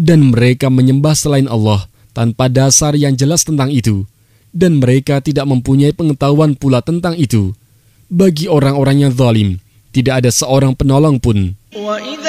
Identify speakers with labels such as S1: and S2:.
S1: Dan mereka menyembah selain Allah tanpa dasar yang jelas tentang itu. Dan mereka tidak mempunyai pengetahuan pula tentang itu. Bagi orang-orang yang zalim, tidak ada seorang penolong pun.